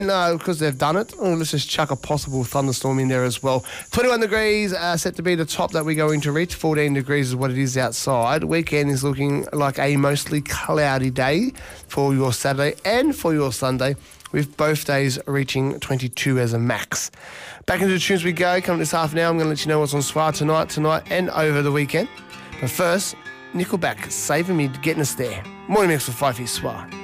No, because they've done it. Oh, let's just chuck a possible thunderstorm in there as well. 21 degrees, set to be the top that we're going to reach. 14 degrees is what it is outside. Weekend is looking like a mostly cloudy day for your Saturday and for your Sunday, with both days reaching 22 as a max. Back into the tunes we go. Coming this half an hour, I'm going to let you know what's on Swar tonight, and over the weekend. But first, Nickelback, saving me, getting us there. Morning mix with Fifey Swar.